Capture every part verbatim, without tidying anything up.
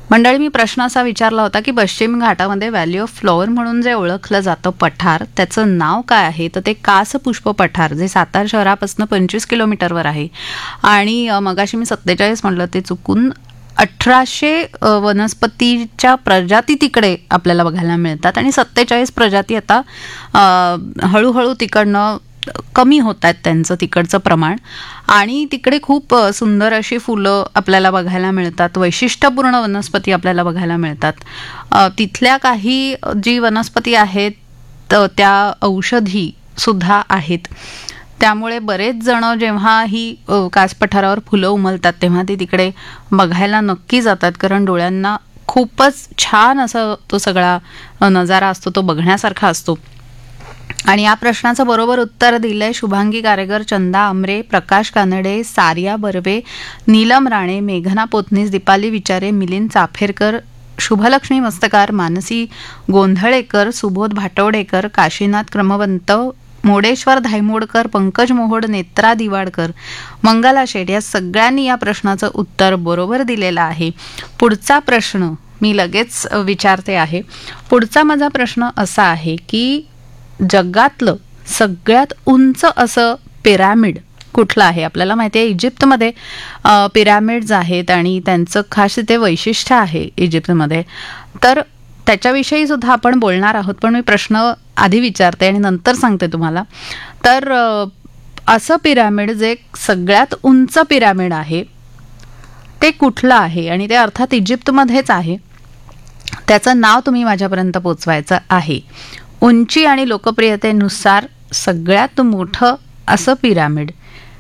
मंडळी, मी प्रश्न असा विचारला होता की पश्चिम घाटामध्ये व्हॅली ऑफ फ्लॉवर म्हणून जे ओळखलं जातं पठार, त्याचं नाव काय आहे? तर ते कासपुष्प पठार, जे सातारा शहरापासून पंचवीस किलोमीटरवर आहे. आणि मगाशी मी सत्तेचाळीस म्हटलं, ते चुकून अठराशे वनस्पतीच्या प्रजाती तिकडे आपल्याला बघायला मिळतात आणि सत्तेचाळीस प्रजाती आता हळूहळू तिकडनं कमी होत आहेत त्यांचं तिकडचं प्रमाण. आणि तिकडे खूप सुंदर अशी फुलं आपल्याला बघायला मिळतात, वैशिष्ट्यपूर्ण वनस्पती आपल्याला बघायला मिळतात. तिथल्या काही जी वनस्पती आहेत त्या औषधी सुद्धा आहेत. त्यामुळे बरेच जण जेव्हा ही कास पठारावर फुलं उमलतात तेव्हा ती तिकडे बघायला नक्की जातात, कारण डोळ्यांना खूपच छान असा तो सगळा नजारा असतो, तो बघण्यासारखा असतो. आणि या प्रश्नाचं बरोबर उत्तर दिलंय शुभांगी कारेगर, चंदा आमरे, प्रकाश कानडे, सारिया बर्वे, नीलम राणे, मेघना पोतनीस, दीपाली विचारे, मिलिंद चाफेरकर, शुभलक्ष्मी मस्तकार, मानसी गोंधळेकर, सुबोध भाटवडेकर, काशीनाथ क्रमवंत, मोडेश्वर धायमोडकर, पंकज मोहोड, नेत्रा दिवाडकर, मंगला शेठ, या सगळ्यांनी या प्रश्नाचं उत्तर बरोबर दिलेलं आहे. पुढचा प्रश्न मी लगेच विचारते आहे. पुढचा माझा प्रश्न असा आहे की जगातलं सगळ्यात उंच असं पिरॅमिड कुठलं आहे? आपल्याला माहिती आहे इजिप्तमध्ये पिरॅमिड्स आहेत आणि त्यांचं खास ते वैशिष्ट्य आहे इजिप्तमध्ये. तर त्याच्याविषयी सुद्धा आपण बोलणार आहोत, पण मी प्रश्न आधी विचारते आणि नंतर सांगते तुम्हाला. तर असं पिरॅमिड जे सगळ्यात उंच पिरॅमिड आहे ते कुठलं आहे? आणि ते अर्थात इजिप्तमध्येच आहे. त्याचं नाव तुम्ही माझ्यापर्यंत पोचवायचं आहे. उंची आणि लोकप्रियतेनुसार सगळ्यात मोठं असं पिरॅमिड,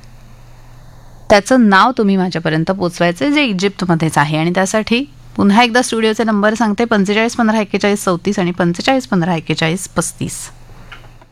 त्याचं नाव तुम्ही माझ्यापर्यंत पोचवायचं जे इजिप्तमध्येच आहे. आणि त्यासाठी पुन्हा एकदा स्टुडिओचे नंबर सांगते, पंचेचाळीस पंधरा एक्केचाळीस चौतीस आणि पंचेचाळीस पंधरा एक्केचाळीस पस्तीस.